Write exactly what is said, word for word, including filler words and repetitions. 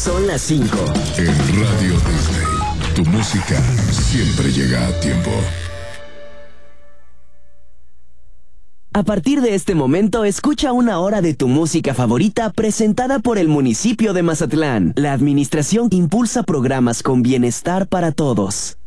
Son las cinco. En Radio Disney, tu música siempre llega a tiempo. A partir de este momento, escucha una hora de tu música favorita presentada por el municipio de Mazatlán. La administración impulsa programas con bienestar para todos.